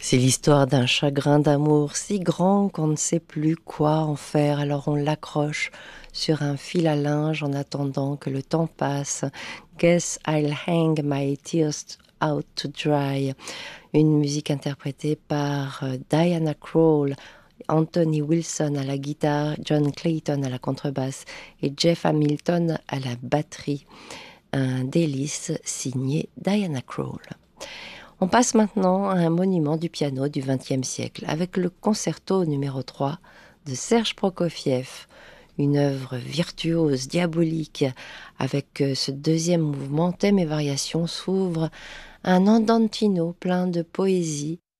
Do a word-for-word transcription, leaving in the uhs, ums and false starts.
C'est l'histoire d'un chagrin d'amour si grand qu'on ne sait plus quoi en faire, alors on l'accroche sur un fil à linge en attendant que le temps passe. Guess I'll hang my tears out to dry. Une musique interprétée par euh, Diana Krall, Anthony Wilson à la guitare, John Clayton à la contrebasse et Jeff Hamilton à la batterie. Un délice signé Diana Krall. On passe maintenant à un monument du piano du vingtième siècle avec le concerto numéro trois de Serge Prokofiev, une œuvre virtuose, diabolique. Avec euh, ce deuxième mouvement, thème et variation, s'ouvre un andantino plein de poésie